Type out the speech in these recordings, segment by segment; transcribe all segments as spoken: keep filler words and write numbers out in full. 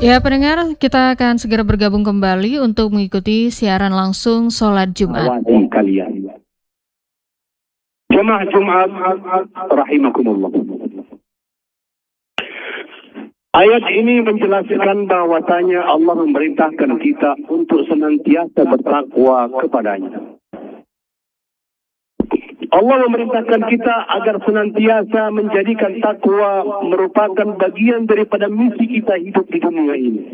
Ya pendengar, kita akan segera bergabung kembali untuk mengikuti siaran langsung sholat Jumat. Awasi kalian. Jemaah Jumat rahimakumullah. Ayat ini menjelaskan bahwasanya Allah memerintahkan kita untuk senantiasa bertakwa kepadanya. Allah memerintahkan kita agar senantiasa menjadikan takwa merupakan bagian daripada misi kita hidup di dunia ini.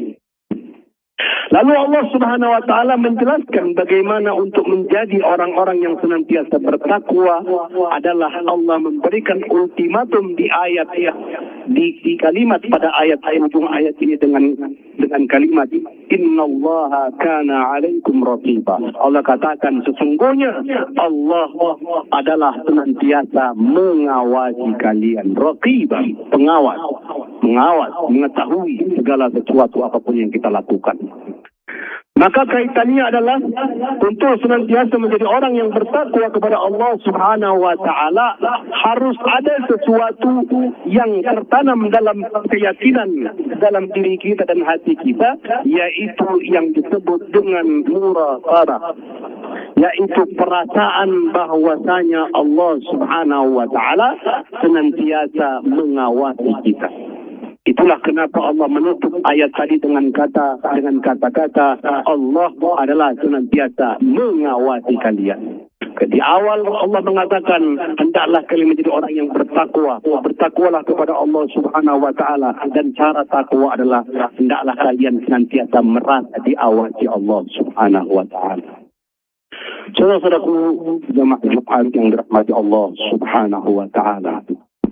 Lalu Allah Subhanahu wa taala menjelaskan bagaimana untuk menjadi orang-orang yang senantiasa bertakwa adalah Allah memberikan ultimatum di ayat di, di kalimat pada ayat ayat ujung ayat ini dengan dengan kalimat innallaha kana 'alaikum raqiba. Allah katakan sesungguhnya Allah adalah senantiasa mengawasi kalian. Raqiba, pengawas, mengawas, mengetahui segala sesuatu apapun yang kita lakukan. Maka kaitannya adalah untuk senantiasa menjadi orang yang bertakwa kepada Allah Subhanahu wa taala harus ada sesuatu yang tertanam dalam keyakinan dalam diri kita dan hati kita, yaitu yang disebut dengan muraqabah, yaitu perasaan bahwasanya Allah Subhanahu wa taala senantiasa mengawasi kita. Itulah kenapa Allah menutup ayat tadi dengan kata dengan kata-kata Allah adalah senantiasa mengawasi kalian. Di awal Allah mengatakan hendaklah kalian menjadi orang yang bertakwa. Bertakwalah kepada Allah Subhanahu wa taala, dan cara takwa adalah hendaklah kalian senantiasa merasa diawasi Allah Subhanahu wa taala. Saudara-saudaraku jemaah Jumat yang dirahmati Allah Subhanahu wa taala.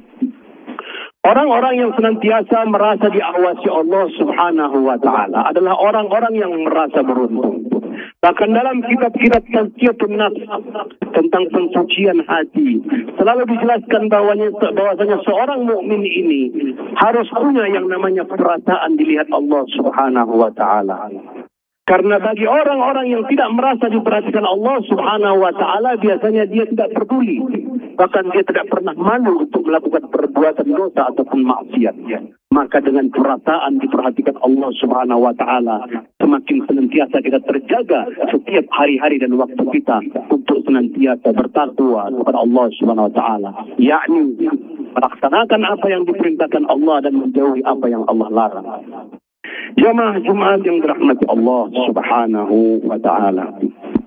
Orang-orang yang senantiasa merasa diawasi Allah Subhanahu wa taala adalah orang-orang yang merasa beruntung. Bahkan dalam kitab-kitab tazkiyatun nafs tentang pensucian hati selalu dijelaskan bahwanya bahwasanya seorang mukmin ini harus punya yang namanya perasaan dilihat Allah Subhanahu wa taala. Karena bagi orang-orang yang tidak merasa diperhatikan Allah Subhanahu wa taala, biasanya dia tidak peduli. Bahkan dia tidak pernah malu untuk melakukan perbuatan dosa ataupun maksiat. Maka dengan perasaan diperhatikan Allah Subhanahu wa taala, semakin senantiasa kita terjaga setiap hari-hari dan waktu kita untuk senantiasa bertakwa kepada Allah Subhanahu wa taala, yakni melaksanakan apa yang diperintahkan Allah dan menjauhi apa yang Allah larang. Jemaah Jumat yang dirahmati Allah Subhanahu wa taala.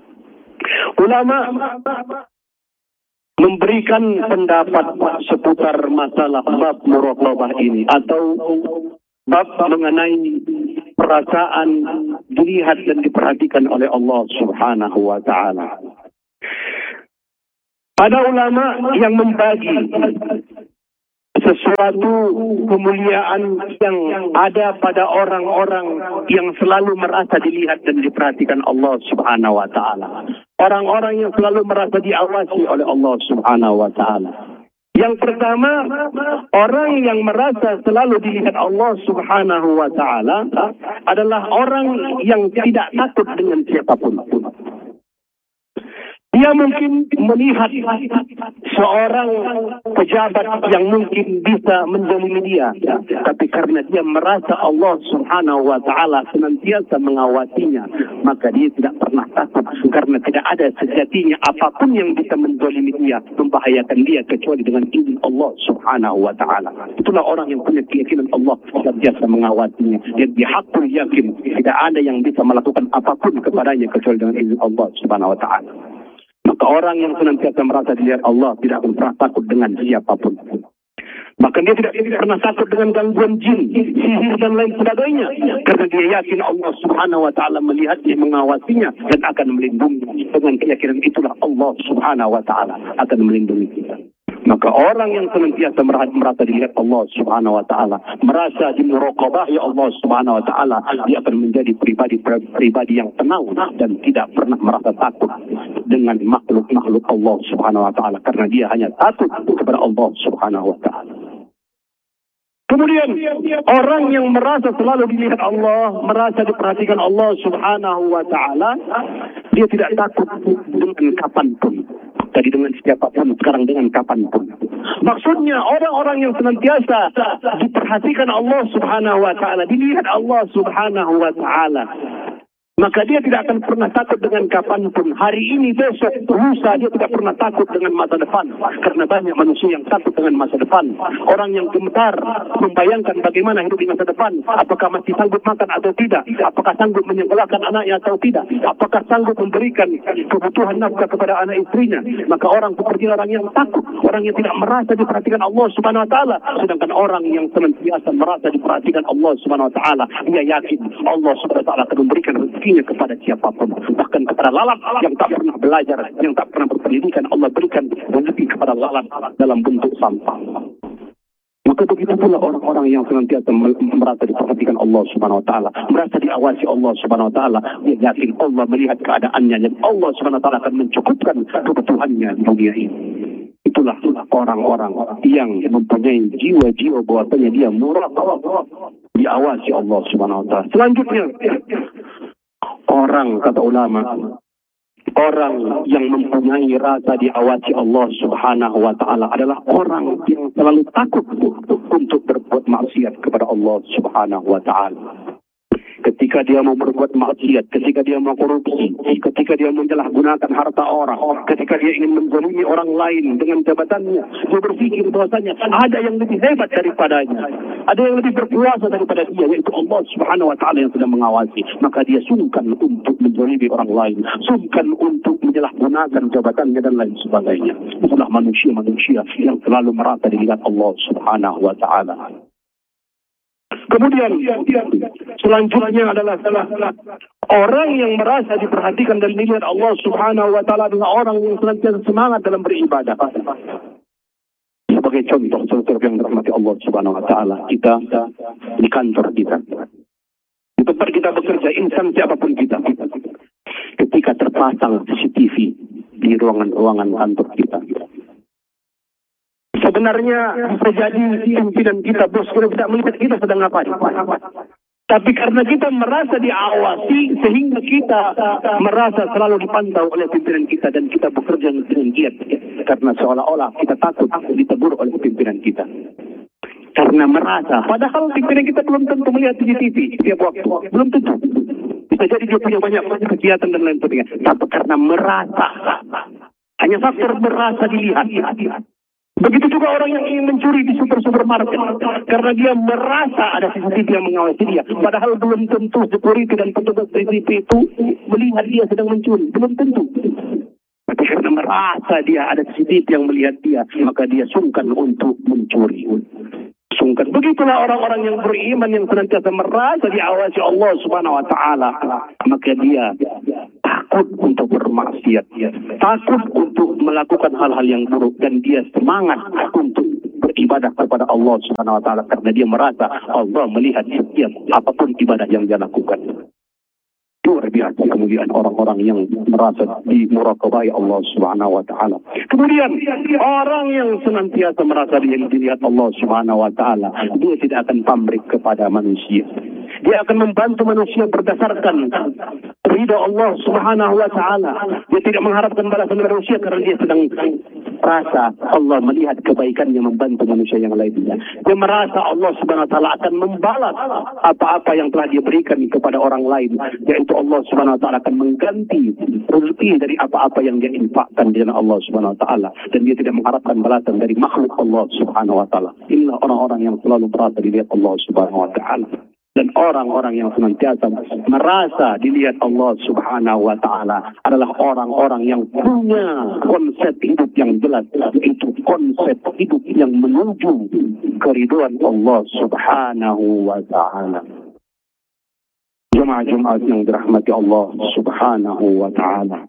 Ulama memberikan pendapat seputar masalah bab muraqabah ini atau bab mengenai perasaan dilihat dan diperhatikan oleh Allah Subhanahu wa taala. Ada ulama yang membagi sesuatu kemuliaan yang ada pada orang-orang yang selalu merasa dilihat dan diperhatikan Allah Subhanahu wa taala. Orang-orang yang selalu merasa diawasi oleh Allah Subhanahu wa taala. Yang pertama, orang yang merasa selalu dilihat Allah Subhanahu wa taala adalah orang yang tidak takut dengan siapapun. Dia mungkin melihat seorang pejabat yang mungkin bisa menzalimi dia, tapi karena dia merasa Allah Subhanahu wa taala senantiasa mengawasinya, maka dia tidak pernah takut karena tidak ada sejatinya apapun yang bisa menzalimi dia, membahayakan dia kecuali dengan izin Allah Subhanahu wa taala. Itulah orang yang punya keyakinan Allah senantiasa mengawasinya. Dia bihaqul yakin tidak ada yang bisa melakukan apapun kepadanya kecuali dengan izin Allah Subhanahu wa taala. Maka orang yang senantiasa merasa dilihat Allah tidak akan pernah takut dengan siapapun. Bahkan dia tidak, tidak pernah takut dengan gangguan jin, sihir dan lain sebagainya. Karena dia yakin Allah Subhanahu wa taala melihatnya, mengawasinya dan akan melindungi. Dengan keyakinan itulah Allah Subhanahu wa taala akan melindungi kita. Maka orang yang senantiasa merasa dilihat Allah Subhanahu wa taala, merasa dimuraqabah ya Allah Subhanahu wa taala, dia akan menjadi pribadi pribadi yang tenang dan tidak pernah merasa takut dengan makhluk-makhluk Allah Subhanahu wa taala, karena dia hanya takut kepada Allah Subhanahu wa taala. Kemudian orang yang merasa selalu dilihat Allah, merasa diperhatikan Allah Subhanahu wa taala, dia tidak takut dengan kapanpun. Tadi dengan siapapun, sekarang dengan kapanpun. Maksudnya orang-orang yang senantiasa diperhatikan Allah Subhanahu wa taala, dilihat Allah Subhanahu wa taala, maka dia tidak akan pernah takut dengan kapanpun. Hari ini, besok, lusa, dia tidak pernah takut dengan masa depan. Karena banyak manusia yang takut dengan masa depan. Orang yang gemetar membayangkan bagaimana hidup di masa depan. Apakah masih sanggup makan atau tidak? Apakah sanggup menyekolahkan anaknya atau tidak? Apakah sanggup memberikan kebutuhan nafkah kepada anak istrinya? Maka orang seperti orang yang takut. Orang yang tidak merasa diperhatikan Allah Subhanahu wa taala. Sedangkan orang yang senantiasa merasa diperhatikan Allah Subhanahu wa taala, dia yakin Allah Subhanahu wa taala akan memberikan rezeki kepada siapapun, bahkan kepada lalat yang tak pernah belajar, yang tak pernah berpendidikan, Allah berikan rezeki kepada lalat dalam bentuk sampah. Maka begitu pula orang-orang yang senantiasa merasa diperhatikan Allah Subhanahu wa taala, merasa diawasi Allah Subhanahu wa taala, dia yakin Allah melihat keadaannya dan Allah Subhanahu wa taala akan mencukupkan kebutuhannya di dunia ini. Itulah orang-orang yang mempunyai jiwa-jiwa bahwasanya dia muraqabah, diawasi Allah Subhanahu wa taala. Selanjutnya, orang, kata ulama, orang yang mempunyai rasa diawasi Allah Subhanahu wa taala adalah orang yang selalu takut untuk berbuat maksiat kepada Allah Subhanahu wa taala. Ketika dia mau berbuat maksiat, ketika dia mau korupsi, ketika dia menyalahgunakan harta orang, ketika dia ingin menzalimi orang lain dengan jabatannya, dia berpikir bahwasanya ada yang lebih hebat daripadanya, ada yang lebih berkuasa daripada dia, yaitu Allah Subhanahu wa taala yang sedang mengawasi. Maka dia sungkan untuk menzalimi orang lain, sungkan untuk menyalahgunakan jabatannya dan lain sebagainya. Itulah manusia-manusia yang selalu merasa dilihat Allah Subhanahu wa taala. Kemudian selanjutnya adalah orang yang merasa diperhatikan dan dilihat Allah Subhanahu wa taala adalah orang yang senantiasa semangat dalam beribadah. Sebagai contoh, saudara yang dirahmati Allah Subhanahu wa taala, kita di kantor kita, di tempat kita bekerja, insan siapapun kita, ketika terpasang C C T V di ruangan-ruangan kantor kita, sebenarnya bisa jadi pimpinan kita, bos kita tidak melihat kita sedang apa. Tapi karena kita merasa diawasi, sehingga kita merasa selalu dipantau oleh pimpinan kita dan kita bekerja dengan giat. Karena seolah-olah kita takut ditegur oleh pimpinan kita. Karena merasa, padahal pimpinan kita belum tentu melihat C C T V setiap waktu. Belum tentu. Bisa jadi dia punya banyak kegiatan dan lain sebagainya. Tapi karena merasa, hanya faktor merasa dilihat. Begitu juga orang yang ingin mencuri di super-supermarket, karena dia merasa ada C C T V yang mengawasi dia. Padahal belum tentu security dan petugas C C T V itu melihat dia sedang mencuri. Belum tentu. Tapi karena merasa dia ada C C T V yang melihat dia, maka dia sungkan untuk mencuri. Sungkan. Begitulah orang-orang yang beriman yang senantiasa merasa diawasi Allah Subhanahu wa taala, maka dia takut untuk bermaksiat, takut untuk melakukan hal-hal yang buruk, dan dia semangat untuk beribadah kepada Allah Subhanahu wa taala karena dia merasa Allah melihat setiap apapun ibadah yang dia lakukan. Luar biasa kemudian orang-orang yang merasa dimuraqabai Allah Subhanahu wa taala. Kemudian orang yang senantiasa merasa dilihat Allah Subhanahu wa taala, dia tidak akan pamrih kepada manusia. Dia akan membantu manusia berdasarkan ridha Allah Subhanahu wa taala. Dia tidak mengharapkan balasan manusia karena dia sedang merasa Allah melihat kebaikannya membantu manusia yang lainnya. Dia merasa Allah Subhanahu wa taala akan membalas apa-apa yang telah dia berikan kepada orang lain, yaitu Allah Subhanahu wa taala akan mengganti rezeki dari apa-apa yang dia infakkan di jalan Allah Subhanahu wa taala, dan dia tidak mengharapkan balasan dari makhluk Allah Subhanahu wa taala. Inilah orang-orang yang selalu merasa dilihat Allah Subhanahu wa taala. Dan orang-orang yang senantiasa merasa dilihat Allah Subhanahu wa taala adalah orang-orang yang punya konsep hidup yang jelas, yaitu konsep hidup yang menuju keridhaan Allah Subhanahu wa taala. Jemaah-jemaah yang dirahmati Allah Subhanahu wa taala,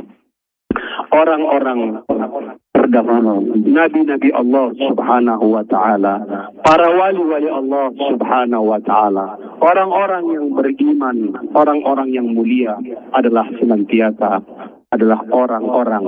orang-orang terdahulu, nabi-nabi Allah Subhanahu wa taala, para wali-wali Allah Subhanahu wa taala, orang-orang yang beriman, orang-orang yang mulia adalah senantiasa adalah orang-orang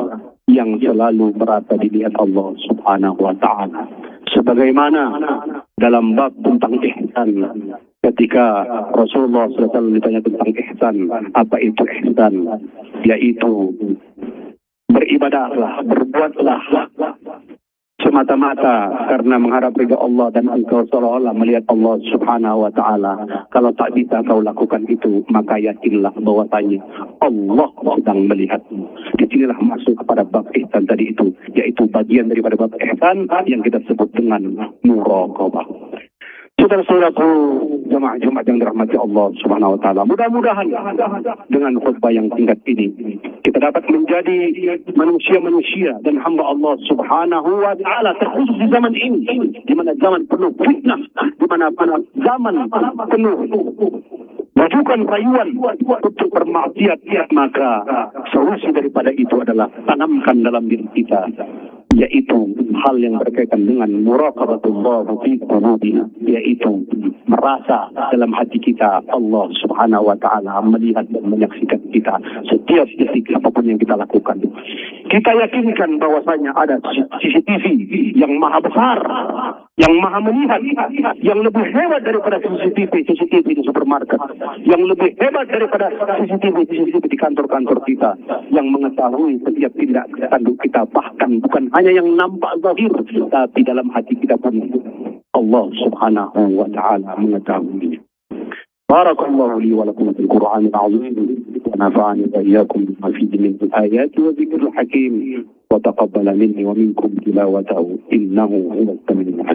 yang selalu merasa dilihat Allah Subhanahu wa Ta'ala. Sebagaimana dalam bab tentang ihsan, ketika Rasulullah shallallahu alaihi wasallam ditanya tentang ihsan, apa itu ihsan? Yaitu beribadahlah, berbuatlah semata-mata karena mengharap ridha Allah dan engkau seolah-olah melihat Allah Subhanahu wa Ta'ala. Kalau tak bisa kau lakukan itu, maka yakinlah bahwasanya Allah sedang melihatmu. Di sinilah masuk kepada bab ihsan tadi itu, yaitu bagian daripada bab ihsan yang kita sebut dengan muraqabah. Saudara-saudaraku jemaah Jumat yang dirahmati Allah Subhanahu wa Ta'ala, mudah-mudahan dengan khutbah yang singkat ini kita dapat menjadi manusia-manusia dan hamba Allah Subhanahu wa Ta'ala, terkhusus di zaman ini, di mana zaman penuh fitnah, di mana zaman penuh bajukan rayuan untuk bermaksiat, maka solusi daripada itu adalah tanamkan dalam diri kita, yaitu hal yang berkaitan dengan muraqabatullah fi qulubina, yaitu merasa dalam hati kita Allah Subhanahu wa Ta'ala melihat dan menyaksikan kita setiap detik apapun yang kita lakukan. Kita yakinkan bahwasanya ada C C T V yang maha besar, yang maha melihat, yang lebih hebat daripada C C T V C C T V di supermarket, yang lebih hebat daripada C C T V C C T V di kantor-kantor kita, yang mengetahui setiap tindak tanduk kita, bahkan bukan hanya yang nampak zahir, tapi dalam hati kita pun Allah Subhanahu wa Ta'ala mengetahui. Barakallahu li wa lakum fil Qur'anil azim wa nafa'ani wa iyyakum bima fihi min al-ayati wa dhikril hakim wa taqabbala minni wa minkum tilawatahu innahu huwas samiul alim.